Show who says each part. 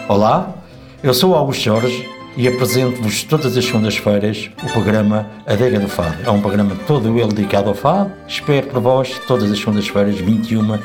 Speaker 1: Olá, eu sou Augusto Jorge e apresento-vos todas as segundas-feiras o programa Adega do Fado. É um programa todo ele dedicado ao fado. Espero por vós todas as segundas-feiras, 21